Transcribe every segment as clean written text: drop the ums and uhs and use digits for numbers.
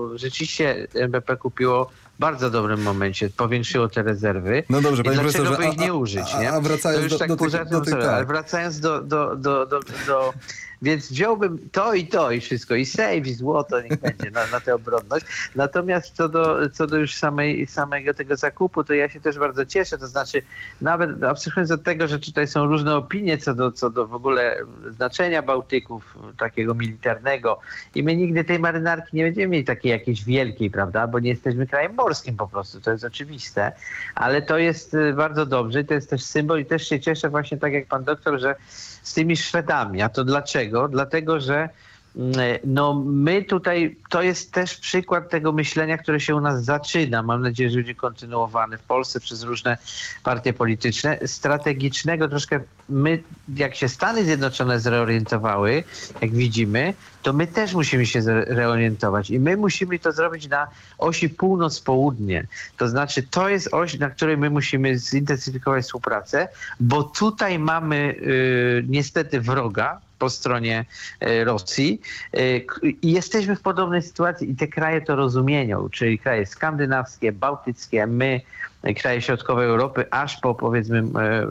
rzeczywiście NBP kupiło w bardzo dobrym momencie, powiększyło te rezerwy. No dobrze, panie dlaczego profesorze, by ich nie użyć, nie? a wracając to już tak pół żartem, ale wracając do więc wziąłbym to i wszystko, i save, i złoto, niech będzie na tę obronność. Natomiast co do już samego tego zakupu, to ja się też bardzo cieszę. To znaczy, nawet abstrahując od tego, że tutaj są różne opinie co do w ogóle znaczenia Bałtyków, takiego militarnego, i my nigdy tej marynarki nie będziemy mieli takiej jakiejś wielkiej, prawda, bo nie jesteśmy krajem morskim po prostu, to jest oczywiste, ale to jest bardzo dobrze i to jest też symbol i też się cieszę właśnie tak jak pan doktor, że z tymi Szwedami. A to dlaczego? Dlatego, że my tutaj, to jest też przykład tego myślenia, które się u nas zaczyna. Mam nadzieję, że będzie kontynuowany w Polsce przez różne partie polityczne. Strategicznego troszkę my, jak się Stany Zjednoczone zreorientowały, jak widzimy, to my też musimy się zreorientować i my musimy to zrobić na osi północ-południe. To znaczy to jest oś, na której my musimy zintensyfikować współpracę, bo tutaj mamy niestety wroga po stronie Rosji i jesteśmy w podobnej sytuacji i te kraje to rozumieją, czyli kraje skandynawskie, bałtyckie, my, kraje środkowej Europy, aż po powiedzmy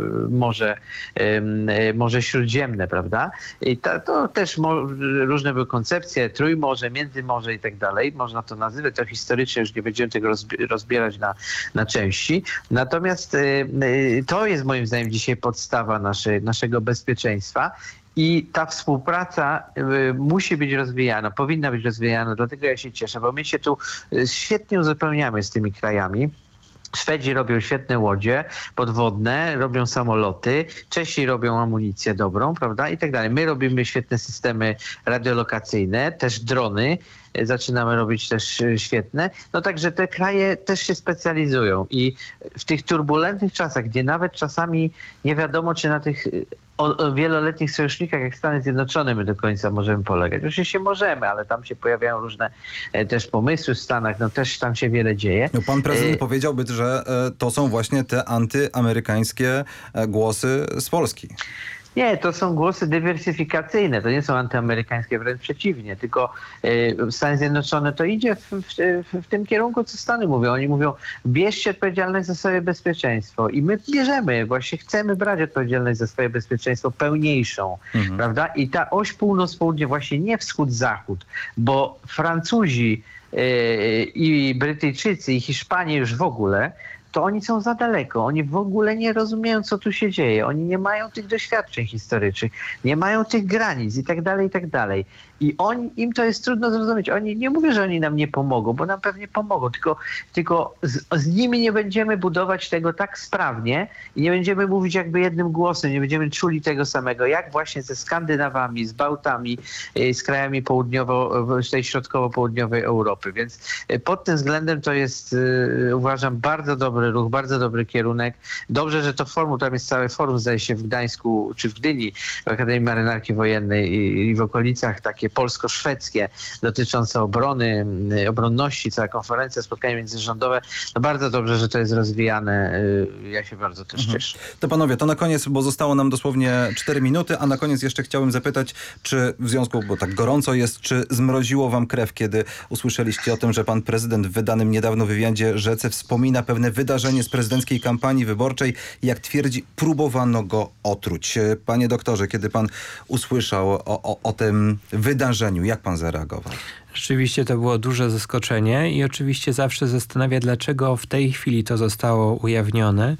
Morze Śródziemne, prawda? I to też różne były koncepcje, Trójmorze, Międzymorze i tak dalej. Można to nazywać, to historycznie już nie będziemy tego rozbierać na części. Natomiast to jest moim zdaniem dzisiaj podstawa naszego bezpieczeństwa. I ta współpraca musi być rozwijana, powinna być rozwijana, dlatego ja się cieszę, bo my się tu świetnie uzupełniamy z tymi krajami. Szwedzi robią świetne łodzie podwodne, robią samoloty, Czesi robią amunicję dobrą, prawda, i tak dalej. My robimy świetne systemy radiolokacyjne, też drony, zaczynamy robić też świetne. No także te kraje też się specjalizują i w tych turbulentnych czasach, gdzie nawet czasami nie wiadomo, czy na tych wieloletnich sojusznikach jak Stany Zjednoczone my do końca możemy polegać. Oczywiście możemy, ale tam się pojawiają różne też pomysły w Stanach, no też tam się wiele dzieje. No, pan prezydent powiedziałby, że to są właśnie te antyamerykańskie głosy z Polski. Nie, to są głosy dywersyfikacyjne, to nie są antyamerykańskie, wręcz przeciwnie, tylko Stany Zjednoczone to idzie w tym kierunku, co Stany mówią. Oni mówią, bierzcie odpowiedzialność za swoje bezpieczeństwo i my bierzemy, właśnie chcemy brać odpowiedzialność za swoje bezpieczeństwo pełniejszą, prawda? I ta oś północ-południe, właśnie nie wschód-zachód, bo Francuzi i Brytyjczycy i Hiszpanie już w ogóle, to oni są za daleko. Oni w ogóle nie rozumieją, co tu się dzieje. Oni nie mają tych doświadczeń historycznych, nie mają tych granic i tak dalej, i tak dalej. I im to jest trudno zrozumieć. Oni nie mówią, że oni nam nie pomogą, bo nam pewnie pomogą, tylko z nimi nie będziemy budować tego tak sprawnie i nie będziemy mówić jakby jednym głosem, nie będziemy czuli tego samego, jak właśnie ze Skandynawami, z Bałtami, z krajami tej środkowo-południowej Europy. Więc pod tym względem to jest, uważam, bardzo dobry ruch, bardzo dobry kierunek. Dobrze, że to forum, tam jest całe forum, zdaje się, w Gdańsku czy w Gdyni, w Akademii Marynarki Wojennej i w okolicach, takie polsko-szwedzkie dotyczące obronności, cała konferencja, spotkania międzyrządowe. No bardzo dobrze, że to jest rozwijane. Ja się bardzo też cieszę. To panowie, to na koniec, bo zostało nam dosłownie 4 minuty, a na koniec jeszcze chciałem zapytać, czy w związku, bo tak gorąco jest, czy zmroziło wam krew, kiedy usłyszeliście o tym, że pan prezydent w wydanym niedawno wywiadzie Rzece wspomina pewne wydarzenie z prezydenckiej kampanii wyborczej, jak twierdzi, próbowano go otruć. Panie doktorze, kiedy pan usłyszał o tym wydarzeniu, jak pan zareagował? Rzeczywiście to było duże zaskoczenie i zawsze zastanawia, dlaczego w tej chwili to zostało ujawnione.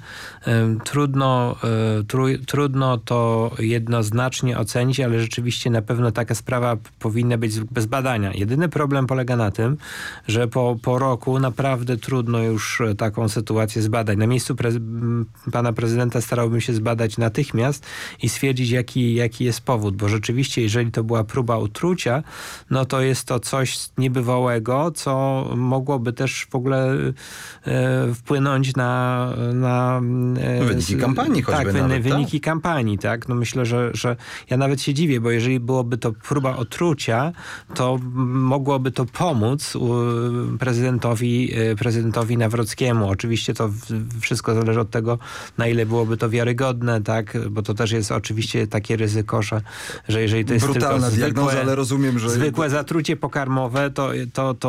Trudno to jednoznacznie ocenić, ale rzeczywiście na pewno taka sprawa powinna być bez badania. Jedyny problem polega na tym, że po roku naprawdę trudno już taką sytuację zbadać. Na miejscu pana prezydenta starałbym się zbadać natychmiast i stwierdzić, jaki jest powód, bo rzeczywiście, jeżeli to była próba otrucia, no to jest to coś niebywałego, co mogłoby też w ogóle wpłynąć na wyniki kampanii choćby. Tak, wyniki kampanii, tak. No myślę, że ja nawet się dziwię, bo jeżeli byłoby to próba otrucia, to mogłoby to pomóc prezydentowi Nawrockiemu. Oczywiście to wszystko zależy od tego, na ile byłoby to wiarygodne, tak, bo to też jest oczywiście takie ryzyko, że jeżeli to jest brutalna tylko diagnoza, ale rozumiem, że zwykłe zatrucie pokarmowe, to